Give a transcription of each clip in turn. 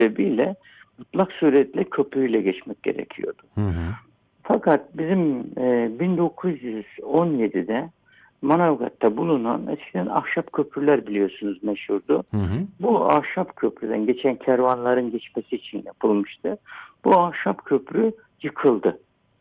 sebebiyle mutlak suretle köprüyle geçmek gerekiyordu. Hı hı. Fakat bizim 1917'de Manavgat'ta bulunan eskiden ahşap köprüler biliyorsunuz meşhurdu. Hı hı. Bu ahşap köprüden geçen kervanların geçmesi için yapılmıştı. Bu ahşap köprü yıkıldı.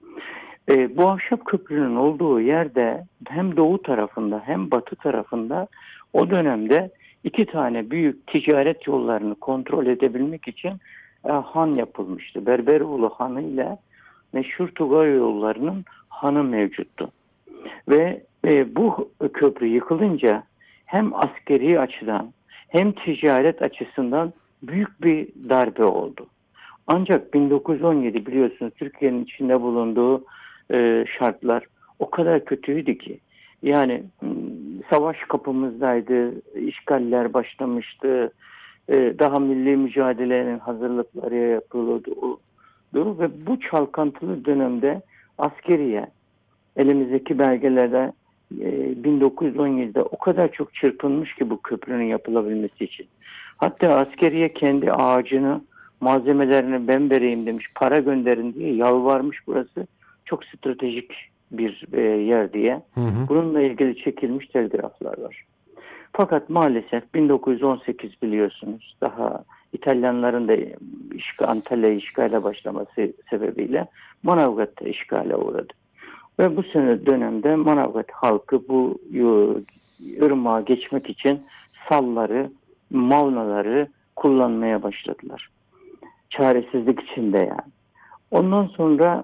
Bu ahşap köprünün olduğu yerde hem doğu tarafında hem batı tarafında o dönemde iki tane büyük ticaret yollarını kontrol edebilmek için han yapılmıştı. Berberoğlu Hanı ile meşhur Tugay yollarının hanı mevcuttu. Ve bu köprü yıkılınca hem askeri açıdan hem ticaret açısından büyük bir darbe oldu. Ancak 1917 biliyorsunuz Türkiye'nin içinde bulunduğu şartlar o kadar kötüydü ki. Yani savaş kapımızdaydı, işgaller başlamıştı, daha milli mücadelenin hazırlıkları yapılıyordu. Ve bu çalkantılı dönemde askeriye elimizdeki belgelerde 1917'de o kadar çok çırpınmış ki bu köprünün yapılabilmesi için. Hatta askeriye kendi ağacını, malzemelerini ben vereyim demiş, para gönderin diye yalvarmış burası. Çok stratejik bir yer diye. Hı hı. Bununla ilgili çekilmiş telgraflar var. Fakat maalesef 1918 biliyorsunuz daha İtalyanların da Antalya'yı işgale başlaması sebebiyle Manavgat'ta işgale uğradı. Ve bu sene dönemde Manavgat halkı bu ırmağa geçmek için salları, mavnaları kullanmaya başladılar. Çaresizlik içinde yani. Ondan sonra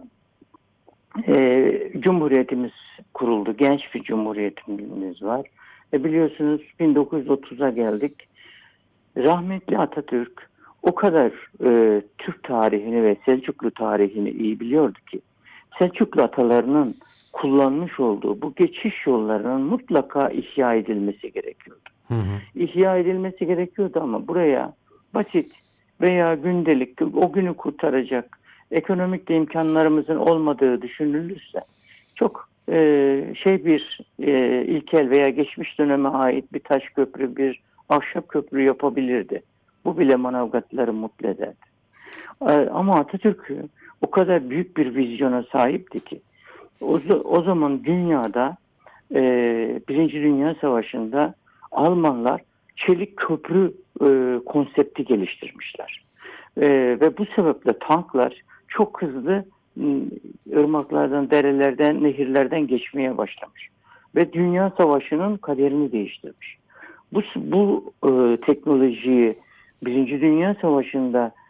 Cumhuriyetimiz kuruldu. Genç bir cumhuriyetimiz var. Biliyorsunuz 1930'a geldik. Rahmetli Atatürk o kadar Türk tarihini ve Selçuklu tarihini iyi biliyordu ki Selçuklu atalarının kullanmış olduğu bu geçiş yollarının mutlaka ihya edilmesi gerekiyordu. Hı hı. İhya edilmesi gerekiyordu ama buraya basit veya gündelik o günü kurtaracak ekonomik de imkanlarımızın olmadığı düşünülürse çok bir ilkel veya geçmiş döneme ait bir taş köprü, bir ahşap köprü yapabilirdi. Bu bile Manavgatlıları mutlu ederdi. Ama Atatürk o kadar büyük bir vizyona sahipti ki o zaman dünyada Birinci Dünya Savaşı'nda Almanlar çelik köprü konsepti geliştirmişler. Ve bu sebeple tanklar çok hızlı ırmaklardan, derelerden, nehirlerden geçmeye başlamış. Ve Dünya Savaşı'nın kaderini değiştirmiş. Bu teknolojiyi Birinci Dünya Savaşı'nda